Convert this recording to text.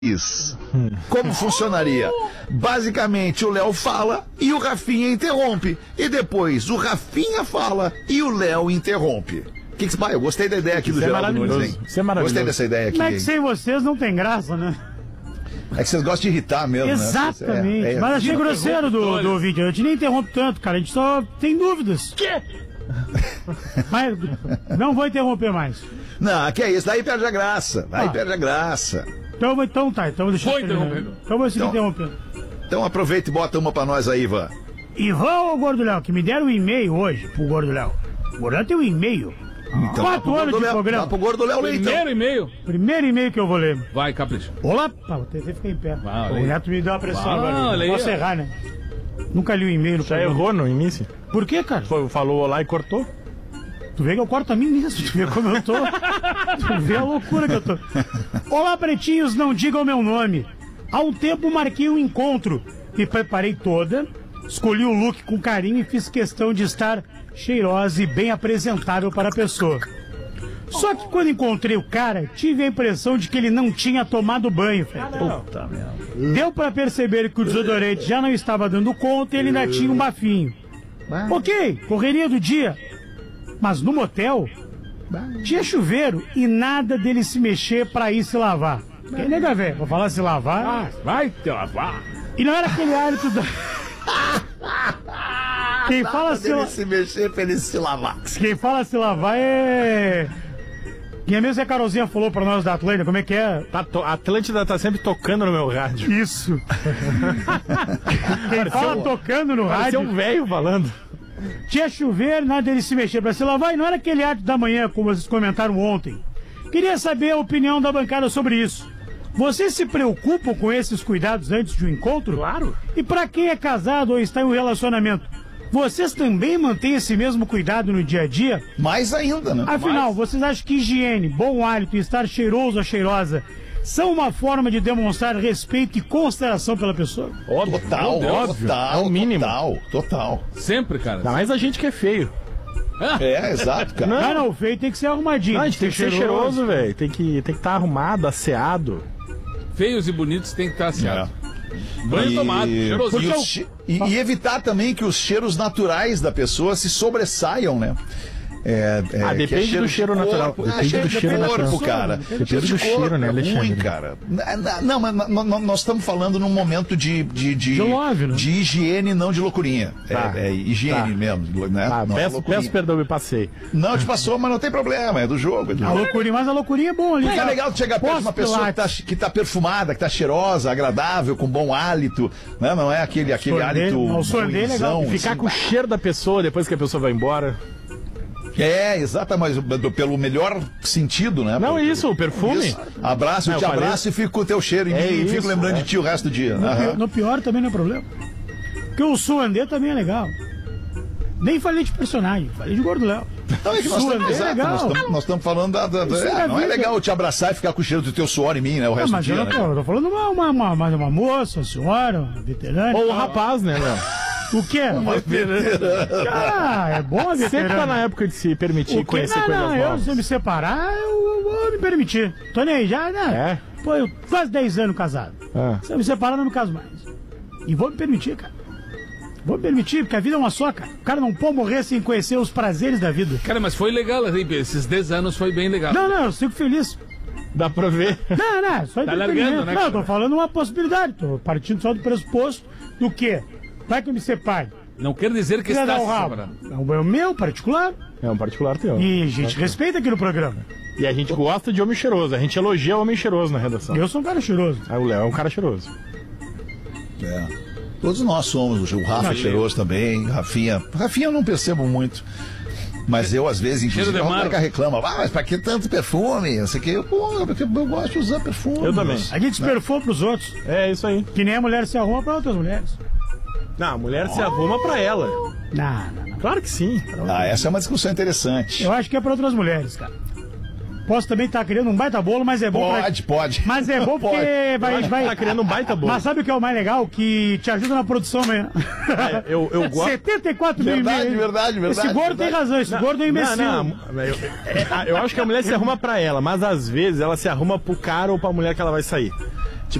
Como funcionaria? Basicamente, o Léo fala e o Rafinha interrompe. E depois, o Rafinha fala e o Léo interrompe. Eu gostei da ideia aqui do Geraldo Nunes, hein? Isso é maravilhoso. Gostei dessa ideia aqui. Mas é que sem vocês não tem graça, né? É que vocês gostam de irritar mesmo, Exatamente. né? Mas achei grosseiro do vídeo. A gente nem interrompe tanto, cara. A gente só tem dúvidas. Quê? Mas não vou interromper mais. Não, que é isso. Daí perde a graça. Perde a graça. Então deixa eu terminar. Então vou seguir interrompendo. Então aproveita e bota uma pra nós aí, Ivan. Ivan ou Gordo Léo, que me deram um e-mail hoje pro Gordo Léo. O Gordo Léo tem um e-mail. Então, 4 anos de programa. Dá pro Gordo Léo ler, então. Primeiro e-mail que eu vou ler. Vai, capricha. Olá, vou ter ficar em pé. Vai, o Neto me deu uma pressão agora. Não Posso errar, né? Nunca li o e-mail no programa. Já errou no início? Por quê, cara? Falou olá e cortou. Tu vê que eu corto a mim nisso, tu vê como eu tô. Tu vê a loucura que eu tô. Olá, pretinhos, não digam meu nome. Há um tempo marquei um encontro. Me preparei toda, escolhi o look com carinho e fiz questão de estar cheirosa e bem apresentável para a pessoa. Só que quando encontrei o cara, tive a impressão de que ele não tinha tomado banho. Puta merda. Deu para perceber que o desodorante já não estava dando conta e ele ainda tinha um bafinho. Ok, correria do dia. Mas no motel, tinha chuveiro e nada dele se mexer pra ir se lavar. Quem nega, velho? Vou falar se lavar. Vai te lavar. E não era aquele hálito da... Quem fala se mexer pra ele se lavar. Quem fala se lavar é... Quem é mesmo que a Carolzinha falou pra nós da Atlântida, como é que é? A Atlântida tá sempre tocando no meu rádio. Isso. Quem fala tocando no rádio... um velho falando. Tinha chuveiro, nada dele se mexer pra se lavar, e não era aquele ato da manhã, como vocês comentaram ontem. Queria saber a opinião da bancada sobre isso. Vocês se preocupam com esses cuidados antes de um encontro? Claro. E pra quem é casado ou está em um relacionamento, vocês também mantêm esse mesmo cuidado no dia a dia? Mais ainda, né? Afinal, vocês acham que higiene, bom hálito e estar cheiroso ou cheirosa são uma forma de demonstrar respeito e consideração pela pessoa? Óbvio. Total. É o mínimo. Total. Sempre, cara. Ainda mais a gente que é feio. Exato, cara. Não, o feio tem que ser arrumadinho. Não, a gente tem que ser cheiroso, velho. Tem que estar arrumado, asseado. Feios e bonitos tem que estar asseado. Banho tomado, cheiroso. E evitar também que os cheiros naturais da pessoa se sobressaiam, né? Depende do cheiro natural. Depende do cheiro natural, cara. Depende do cheiro, né, Alexandre? Ruim, cara. Não, mas nós estamos falando num momento de love, né? de higiene, não de loucurinha. Higiene mesmo, né? Peço perdão, me passei. Não, te passou, mas não tem problema, é do jogo. A loucurinha, mas a loucurinha é bom ali. É legal chegar perto de uma pessoa que tá perfumada, que tá cheirosa, agradável, com bom hálito, né? Não é aquele hálito. O som dele é legal. Ficar com o cheiro da pessoa depois que a pessoa vai embora. Exato, mas pelo melhor sentido, né? Não, o perfume. Isso. Abraço, te abraço e fico com o teu cheiro em mim e fico lembrando de ti o resto do dia. No pior também não é problema. Porque o Suandê também é legal. Nem falei de personagem, falei de Gordo Léo. Não, é que nós estamos falando não é legal eu te abraçar e ficar com o cheiro do teu suor em mim, né? O resto do dia. Eu tô falando uma moça, uma senhora, uma veterana. Ou um rapaz, né, Léo? O quê? É bom a veterana. Sempre tá na época de se permitir conhecer coisas novas. Se eu me separar, eu vou me permitir. Tô nem aí já, né? Pô, eu quase 10 anos casado. Se eu me separar, não me caso mais. E vou me permitir, cara. Vou me permitir, porque a vida é uma só, cara. O cara não pode morrer sem conhecer os prazeres da vida. Cara, mas foi legal, esses 10 anos foi bem legal. Não, eu fico feliz. Dá pra ver. Não, só tá largando, né? Não, eu tô falando uma possibilidade. Tô partindo só do pressuposto do quê? Vai que eu me separe. Não quer dizer que está se separando. É o meu particular. É um particular teu. E a gente respeita aqui no programa. E a gente gosta de homem cheiroso. A gente elogia homem cheiroso na redação. Eu sou um cara cheiroso. O Léo é um cara cheiroso. Todos nós somos. O Rafa é cheiroso também. Rafinha eu não percebo muito. Mas eu, às vezes, inclusive, o Rafa reclama. Mas pra que tanto perfume? Não sei o que. Porque eu gosto de usar perfume. Eu também. A gente se perfuma pros outros. É isso aí. Que nem a mulher se arruma pra outras mulheres. Não, a mulher se arruma pra ela. Não. Claro que sim. Essa é uma discussão interessante. Eu acho que é pra outras mulheres, cara. Posso também estar criando um baita bolo, mas é bom. Pode. Mas é bom porque vai. Tá criando um baita bolo. Mas sabe o que é o mais legal? Que te ajuda na produção mesmo. Eu gosto. 74 mil. Verdade. Esse gordo tem razão, esse gordo é um imbecil. Eu acho que a mulher se arruma pra ela, mas às vezes ela se arruma pro cara ou pra mulher que ela vai sair.